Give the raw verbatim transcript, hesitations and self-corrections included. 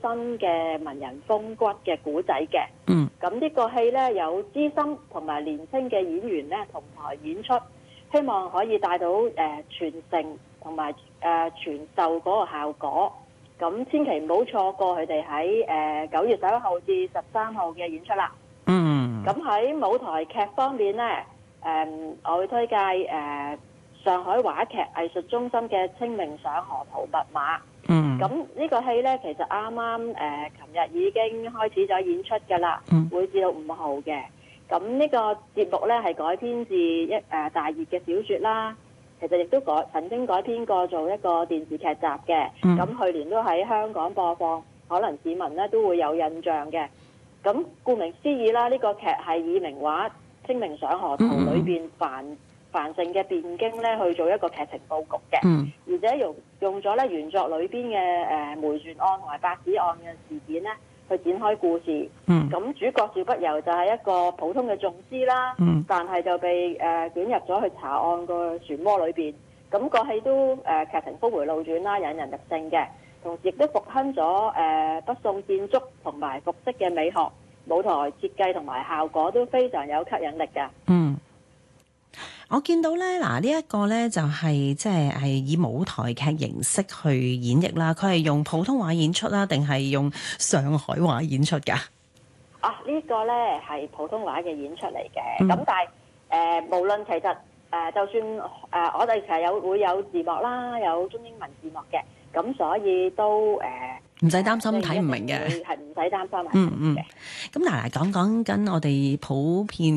新嘅文人風骨嘅古仔嘅。 嗯， 咁呢個戲呢，有資深同埋年輕嘅演員呢同台演出，希望可以帶到誒、呃、傳承同埋誒傳授嗰個效果。咁千祈唔好錯過佢哋喺誒九月十一號至十三號嘅演出啦。 嗯， 咁喺舞台劇方面呢，誒、呃、我會推介誒、呃、上海話劇藝術中心嘅《清明上河圖密碼》。 嗯， 咁呢個戲呢，其實啱啱誒琴日已經開始咗演出㗎啦， 嗯， 會至到五號嘅。咁呢個節目呢，係改編自一誒、呃、大熱嘅小説啦。其實亦都改曾經改編過做一個電視劇集嘅，咁、 嗯、 去年都喺香港播放，可能市民咧都會有印象嘅。咁顧名思義啦，呢、這個劇係以名畫《清明上河圖》裏邊繁繁盛嘅辯經咧去做一個劇情佈局嘅， 嗯、 而且用用咗咧原作裏邊嘅誒梅船案同埋白紙案嘅事件咧去展開故事。 嗯， 咁主角邵不由就係一個普通嘅訟師啦， 嗯， 但係就被誒、呃、捲入咗去查案個漩渦裏邊。咁、那個戲都誒、呃、劇情峰迴路轉啦，引人入勝嘅。同時亦都復興咗誒北宋建築同埋服飾嘅美學、舞台設計同埋效果都非常有吸引力嘅。 嗯。我見到咧，嗱呢一個咧就係即係係以舞台劇形式去演繹啦。佢係用普通話演出啦，定係用上海話演出㗎？ 啊，呢、這個咧係普通話嘅演出嚟嘅。咁、嗯、但係誒、呃，無論其實誒、呃，就算誒、呃，我哋其實有會有字幕啦，有中英文字幕嘅，咁所以都誒唔使擔心睇唔明嘅， 係唔使擔心係。 嗯嗯。咁嗱嗱講講緊我哋普遍